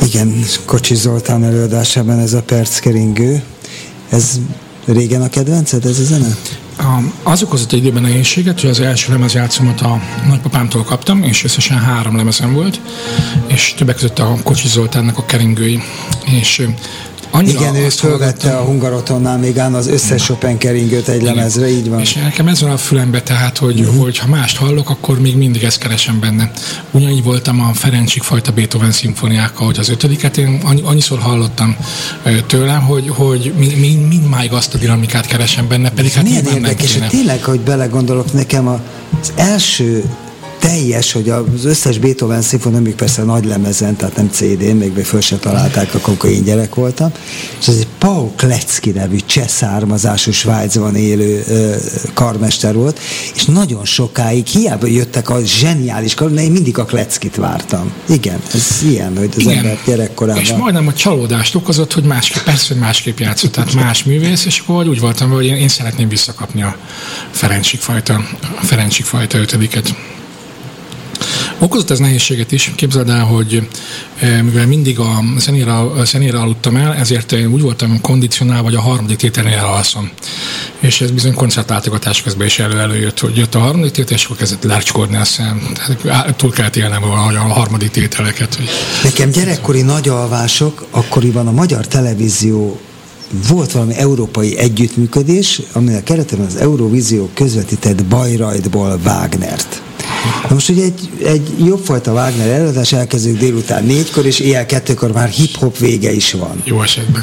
Igen, Kocsis Zoltán előadásában ez a perckeringő. Ez régen a kedvenced, ez a zene? Az okozott egy időben nehézséget, hogy az első lemezjátszomat a nagypapámtól kaptam, és összesen 3 lemezem volt, és többek között a Kocsis Zoltánnak a keringői. És igen, ő fölvette a Hungarotonnál még az összes Chopin keringőt egy lemezre, így van. És nekem ez van a fülembe, tehát, hogy ha mást hallok, akkor még mindig ezt keresem benne. Ugyanígy voltam a Ferencsik fajta Beethoven szimfóniákkal, hogy az 5-et én annyiszor hallottam tőle, hogy mindmáig azt a dinamikát keresem benne, pedig hát milyen érdekes, hogy tényleg, hogy belegondolok, nekem az első teljes, hogy az összes Beethoven szimfónia, még persze nagy lemezen, tehát nem CD-n, még föl se találták, akkor én gyerek voltam, és ez egy Paul Klecki nevű cseh származású Svájcban élő karmester volt, és nagyon sokáig hiába jöttek a zseniális karmester, én mindig a Kleckit vártam. Igen, ez ilyen, hogy az ember gyerekkorában. És majdnem a csalódást okozott, hogy másképp játszott, tehát más művész, és akkor úgy voltam, hogy én szeretném visszakapni a Ferencsik fajta 5-et. Okozott ez nehézséget is. Képzeld el, hogy mivel mindig a zenére aludtam el, ezért én úgy voltam kondicionálva, vagy a 3. tételnél elalszom. És ez bizony koncertlátogatás közben is előjött, hogy jött a 3. tétel, és akkor kezdett lárcskodni a szem. Tehát túl kellett élnem valahogy a 3. tételeket. Hogy... Nekem gyerekkori nagy alvások, akkoriban a Magyar Televízió volt valami európai együttműködés, aminek keretében az Eurovízió közvetített Bayreuthból Wagnert. Na most ugye egy jobbfajta Wagner előadás elkezdődik délután 4-kor, és éjjel 2-kor már hip-hop vége is van. Jó esetben.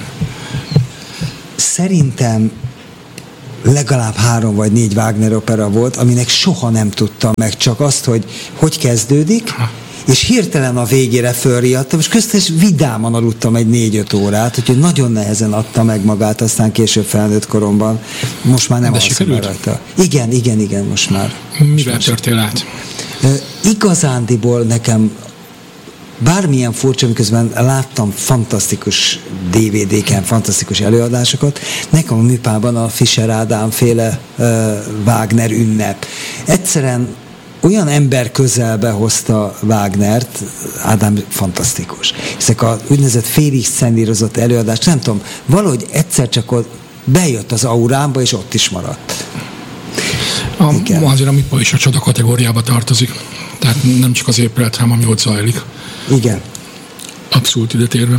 Szerintem legalább 3 vagy 4 Wagner opera volt, aminek soha nem tudtam meg csak azt, hogy kezdődik, és hirtelen a végére fölriadtam, és köztes vidáman aludtam egy 4-5 órát, úgyhogy nagyon nehezen adta meg magát, aztán később felnőtt koromban. Most már nem alszom rajta. Igen, most már. Mivel törtél át? Igazándiból nekem bármilyen furcsa, miközben láttam fantasztikus DVD-ken, fantasztikus előadásokat, nekem a műpában a Fischer Ádám féle Wagner ünnep. Egyszerűen olyan ember közelbe hozta Wagnert, Ádám fantasztikus. Ezek a úgynevezett félig szenírozott előadás, nem tudom, valahogy egyszer csak ott bejött az aurámba, és ott is maradt. Azért a MIPA is a csoda kategóriába tartozik. Tehát nem csak az épület, hanem ami ott zajlik. Igen. Abszolút ide térve.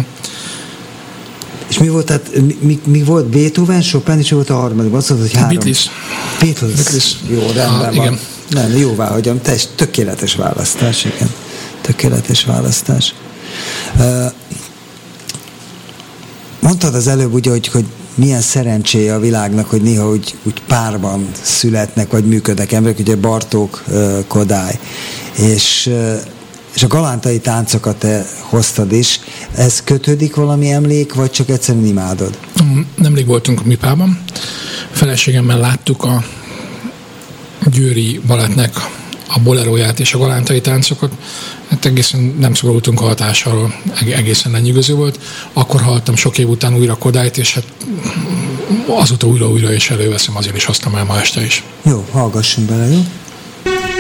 És mi volt, tehát mi volt Beethoven, Chopin, és volt a 3. Azt mondod, hogy 3. Beatles. Jó, rendben van. Igen. Nem, jóvá hagyom, tökéletes választás, igen. Tökéletes választás. Mondtad az előbb ugye, hogy milyen szerencséje a világnak, hogy néha úgy párban születnek, vagy működnek emberek, ugye Bartók, Kodály. És a galántai táncokat te hoztad is. Ez kötődik valami emlék, vagy csak egyszerűen imádod? Nemrég voltunk MIPA-ban. Feleségemmel láttuk a Győri Balettnek a boleróját és a galántai táncokat. Hát egészen nem szorultunk a hatásáról, egészen lenyűgöző volt. Akkor hallottam sok év után újra Kodályt, és hát azóta újra és előveszem, azért is hoztam el ma este is. Jó, hallgassunk bele, jó?